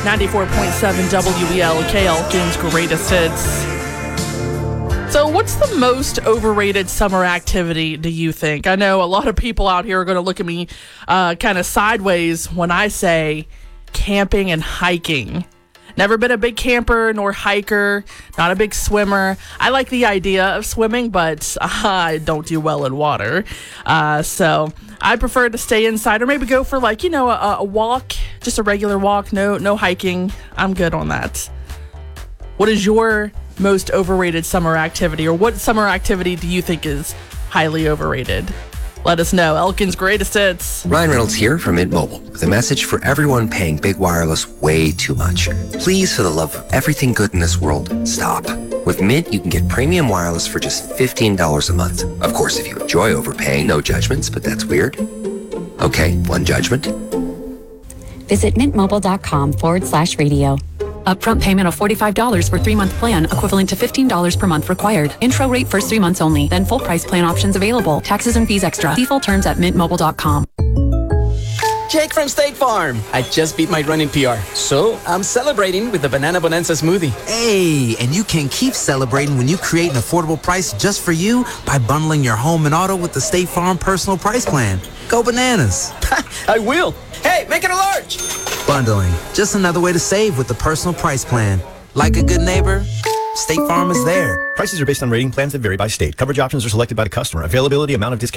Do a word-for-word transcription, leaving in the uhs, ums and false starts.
ninety-four point seven W E L K, Elkin's Greatest Hits. So what's the most overrated summer activity, do you think? I know a lot of people out here are going to look at me uh, kind of sideways when I say camping and hiking. Never been a big camper nor hiker, not a big swimmer. I like the idea of swimming, but I don't do well in water. Uh, so I prefer to stay inside or maybe go for like, you know, a, a walk, just a regular walk. No, no hiking. I'm good on that. What is your most overrated summer activity, or what summer activity do you think is highly overrated? Let us know. Elkin's Greatest Hits. Ryan Reynolds here from Mint Mobile with a message for everyone paying big wireless way too much. Please, for the love of everything good in this world, stop. With Mint, you can get premium wireless for just fifteen dollars a month. Of course, if you enjoy overpaying, no judgments, but that's weird. Okay, one judgment. Visit mintmobile.com forward slash radio. Upfront payment of forty-five dollars for three-month plan, equivalent to fifteen dollars per month required. Intro rate first three months only, then full price plan options available. Taxes and fees extra. See full terms at mint mobile dot com. Jake from State Farm. I just beat my running P R, so I'm celebrating with the Banana Bonanza smoothie. Hey, and you can keep celebrating when you create an affordable price just for you by bundling your home and auto with the State Farm Personal Price Plan. Go bananas. I will. Hey, make it a large. Bundling, just another way to save with the Personal Price Plan. Like a good neighbor, State Farm is there. Prices are based on rating plans that vary by state. Coverage options are selected by the customer. Availability, amount of discount